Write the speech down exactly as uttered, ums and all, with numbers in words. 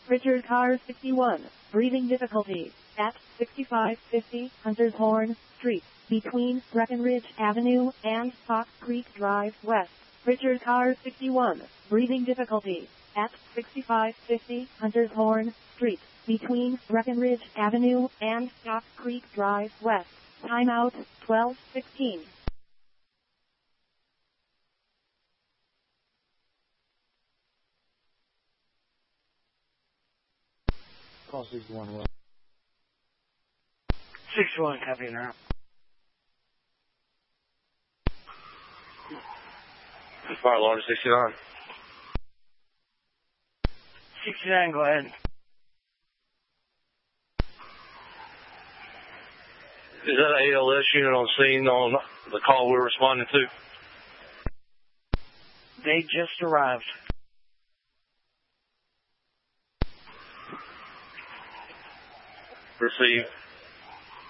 Richard Car sixty-one, breathing difficulties, at sixty-five fifty Hunters Horn Street, between Breckenridge Avenue and Fox Creek Drive West. Richard Car sixty-one, breathing difficulties, at sixty-five fifty Hunters Horn Street, between Breckenridge Avenue and Fox Creek Drive West. Timeout, twelve sixteen. Call sixty-one, well. sixty-one, copy now. Fire alarm sixty-nine. sixty-nine, go ahead. Is that an A L S unit on scene on the call we're responding to? They just arrived. Received.